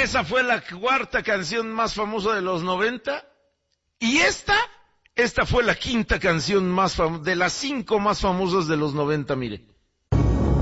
esa fue la cuarta canción más famosa de los 90. Y esta fue la quinta canción de las 5 más famosas de los 90, mire.